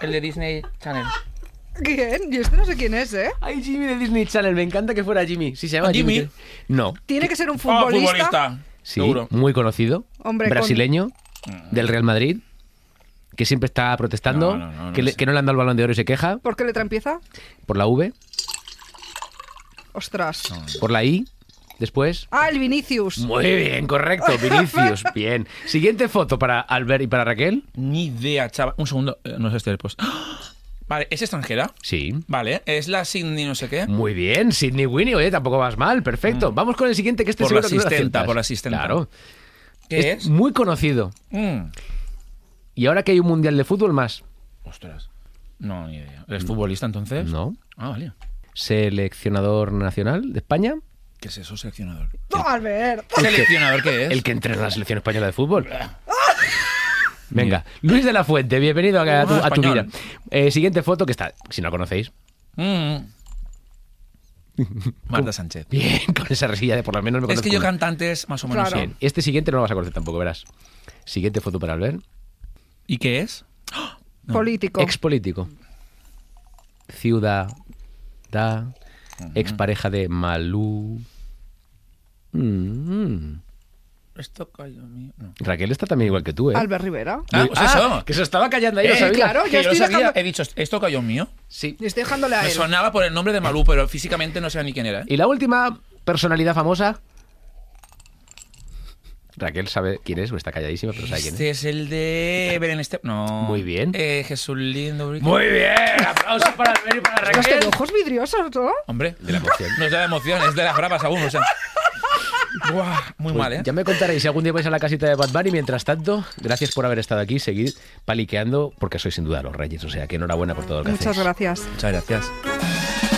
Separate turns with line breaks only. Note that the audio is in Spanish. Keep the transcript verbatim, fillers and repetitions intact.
el de Disney Channel.
¿Quién? Yo este no sé quién es, ¿eh?
Ay, Jimmy de Disney Channel, me encanta que fuera Jimmy. Sí, se llama Jimmy.
¿Jimmy?
No.
Tiene que ser un
Ah,
futbolista.
futbolista.
Sí,
Seguro.
muy conocido.
Hombre,
brasileño, del Real Madrid, que siempre está protestando,
No, no, no, no
que, le-
sé.
que no le han dado el Balón de Oro y se queja.
¿Por qué letra empieza?
Por la V,
Ostras.
por la I, después...
Ah, el Vinicius.
Muy bien, correcto, Vinicius, bien. Siguiente foto para Albert y para Raquel.
Ni idea, chaval. Un segundo, eh, no sé este post. ¡Ah! Vale, ¿es extranjera?
Sí.
Vale, es la Sydney no sé qué.
Muy bien, Sidney Winnie, oye, tampoco vas mal, perfecto. Vamos con el siguiente, que este
Por la
seguro que no lo
asistenta,
aciertas.
por la asistenta.
Claro.
¿Qué es?
Muy conocido.
Mm.
Y ahora que hay un mundial de fútbol más.
Ostras. No, ni idea. ¿Eres futbolista entonces?
No.
Ah, vale.
Seleccionador nacional de España.
¿Qué es eso, seleccionador?
No, Albert.
¿Seleccionador qué es?
El que entrena la selección española de fútbol. Venga, Luis de la Fuente, bienvenido a, a tu, a tu vida.
Español.
Eh, siguiente foto que está, si no la conocéis.
Mm. Marta Sánchez.
Bien, con esa resilla de por lo menos me
Es
conozco
que yo
una.
cantantes más o menos
Claro.
sé.
Bien, este siguiente no lo vas a conocer tampoco, verás. Siguiente foto para Albert.
¿Y qué es? No.
Político.
Expolítico. Ciudad. Da. Expareja de Malú. Mm.
Esto cayó mío. No.
Raquel está también igual que tú, ¿eh?
Albert Rivera.
Ah, pues eso.
que se estaba callando ahí,
Eh,
lo sabía.
claro.
Que
yo
yo lo
estoy
sabía,
dejando-
he dicho, ¿esto cayó mío?
Sí.
Y estoy dejándole a
Me
él.
sonaba por el nombre de Malú, pero físicamente no sé ni quién era. ¿eh?
Y la última personalidad famosa. Raquel sabe quién es, o está calladísima, pero sabe quién es.
Este es el de Belén Estep. No.
Muy bien.
Eh, Jesús Lindo.
Muy bien, aplausos para Albert y para
Los
Raquel.
tengo ojos vidriosos, ¿no?
Hombre,
De la emoción.
no es de la emoción, es de las bravas aún. O sea. Buah, muy
Pues
mal, ¿eh?
ya me contaréis si algún día vais a la casita de Bad Bunny. Mientras tanto, gracias por haber estado aquí. Seguid paliqueando, porque sois sin duda los reyes. O sea, que enhorabuena por todo lo que
Muchas
hacéis.
gracias.
Muchas gracias.